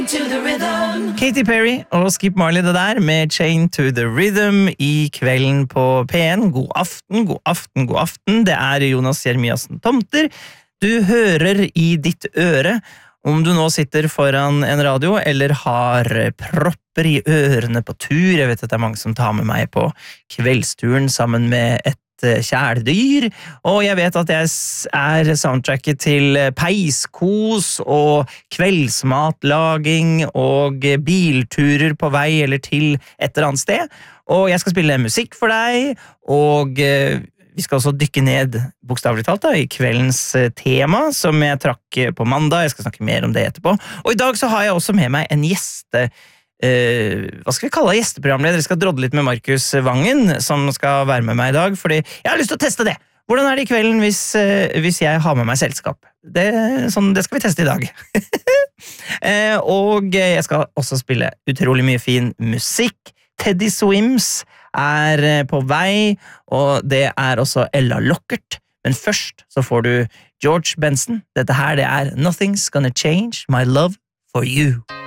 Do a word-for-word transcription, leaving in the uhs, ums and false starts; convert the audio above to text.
Katy Perry og Skip Marley det der med Chain to the Rhythm i kvelden på P en. God aften, god aften, god aften. Det er Jonas Jeremiassen Tomter. Du hører i ditt øre. Om du nå sitter foran en radio eller har propper i ørene på tur. Jeg vet at det er mange som tar med meg på kveldsturen sammen med et kjæledyr, og jeg vet at jeg er soundtracket til peiskos og kveldsmatlaging og bilturer på vei eller til et eller annet sted, og jeg skal spille musikk for deg, og vi skal også dykke ned, bokstavelig talt, da, i kveldens tema, som jeg trakk på mandag. Jeg skal snakke mer om det etterpå, og i dag så har jeg også med meg en gjeste Uh, hva skal vi kalle gjesteprogramleder? Jeg skal drodde litt med Markus Vangen, som skal være med meg i dag, fordi jeg har lyst til å teste det. Hvordan er det i kvelden hvis, uh, hvis jeg har med meg selskap? Det, sånn, det skal vi teste i dag. uh, og jeg skal også spille utrolig mye fin musikk. Teddy Swims er på vei, og det er også Ella Lockert. Men først så får du George Benson. Dette her det er Nothing's Gonna Change My Love For You.